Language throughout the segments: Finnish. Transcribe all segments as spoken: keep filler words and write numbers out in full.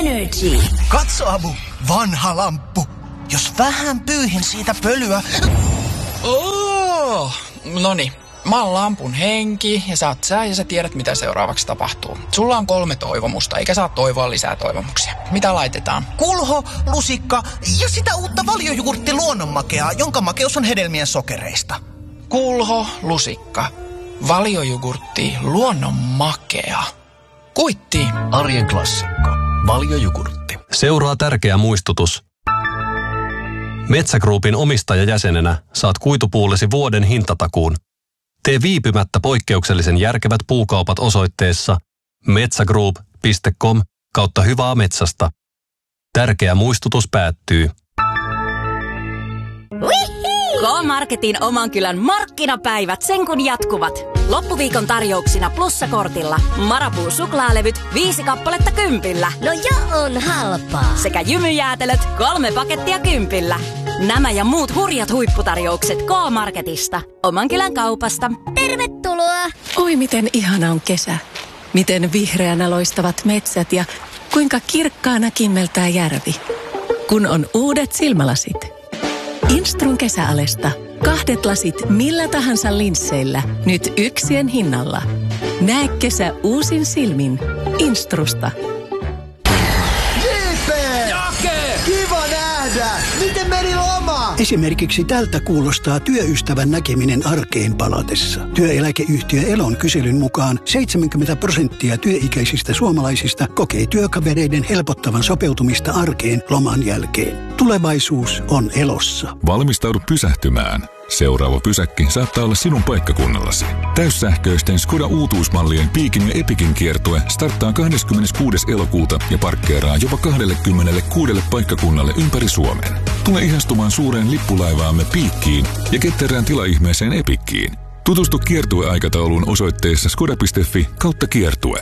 Energy. Katso, Abu, vanha lamppu. Jos vähän pyyhin siitä pölyä... Oh, noni. Mä oon lampun henki ja sä oot sä ja sä tiedät mitä seuraavaksi tapahtuu. Sulla on kolme toivomusta, eikä saa toivoa lisää toivomuksia. Mitä laitetaan? Kulho, lusikka ja sitä uutta valiojugurtti luonnonmakeaa, jonka makeus on hedelmien sokereista. Kulho, lusikka, valiojugurtti, luonnonmakea. Kuitti. Arjen klassikko. Valiojugurtti. Seuraa tärkeä muistutus. Metsä Groupin omistajajäsenenä saat kuitupuulesi vuoden hintatakuun. Tee viipymättä poikkeuksellisen järkevät puukaupat osoitteessa metsagroup piste com kautta hyvää metsästä. Tärkeä muistutus päättyy. K-Marketin oman kylän markkinapäivät sen kun jatkuvat. Loppuviikon tarjouksina plussakortilla Marabou suklaalevyt viisi kappaletta kympillä. No jo on halpaa. Sekä jymyjäätelöt kolme pakettia kympillä. Nämä ja muut hurjat huipputarjoukset K-Marketista. Oman kylän kaupasta. Tervetuloa! Oi miten ihana on kesä. Miten vihreänä loistavat metsät ja kuinka kirkkaana kimmeltää järvi. Kun on uudet silmälasit. Instrun kesäalesta. Kahdet lasit millä tahansa linsseillä. Nyt yksien hinnalla. Näe kesä uusin silmin. Instrusta. J P! Jake! Kiva nähdä! Miten meni loma? Esimerkiksi tältä kuulostaa työystävän näkeminen arkeen palatessa. Työeläkeyhtiö Elon kyselyn mukaan seitsemänkymmentä prosenttia työikäisistä suomalaisista kokee työkavereiden helpottavan sopeutumista arkeen loman jälkeen. Tulevaisuus on Elossa. Valmistaudu pysähtymään. Seuraava pysäkki saattaa olla sinun paikkakunnallasi. Täyssähköisten Skoda uutuusmallien Piikin ja Epikin kiertue starttaa kahdeskymmeneskuudes elokuuta ja parkkeeraa jopa kaksikymmentäkuusi paikkakunnalle ympäri Suomen. Tule ihastumaan suureen lippulaivaamme Piikkiin ja ketterään tilaihmeeseen Epikkiin. Tutustu kiertueaikatauluun osoitteessa skoda piste fi kautta kiertue.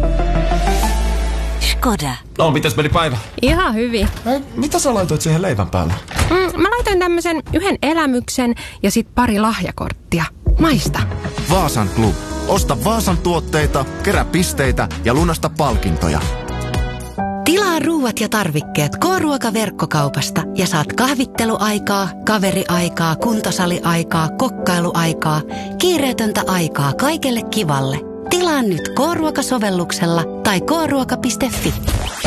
Skoda. No, mitäs meni päivä? Ihan hyvin. Hei, mitä sä laitoit siihen leivän päälle? Mm, mä laitoin tämmösen yhden elämyksen ja sit pari lahjakorttia. Maista. Vaasan Club. Osta Vaasan tuotteita, kerää pisteitä ja lunasta palkintoja. Tilaa ruuat ja tarvikkeet K-ruokaverkkokaupasta ja saat kahvitteluaikaa, kaveriaikaa, kuntosaliaikaa, kokkailuaikaa, kiireetöntä aikaa kaikelle kivalle. Tilaa nyt K-ruokasovelluksella tai k ruoka piste fi.